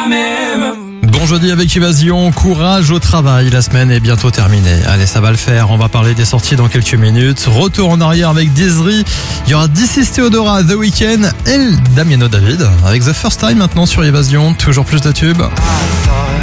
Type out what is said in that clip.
Bon jeudi avec Évasion, courage au travail, la semaine est bientôt terminée. Allez, ça va le faire, on va parler des sorties dans quelques minutes. Retour en arrière avec Desri, il y aura This Is Theodora, The Weeknd et Damiano David avec The First Time maintenant sur Évasion, toujours plus de tubes.